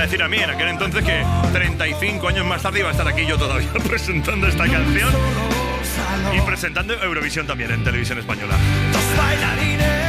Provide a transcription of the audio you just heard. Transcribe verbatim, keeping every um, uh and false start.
decir a mí en aquel entonces que treinta y cinco años más tarde iba a estar aquí yo todavía presentando esta canción y presentando Eurovisión también en televisión española. Dos bailarines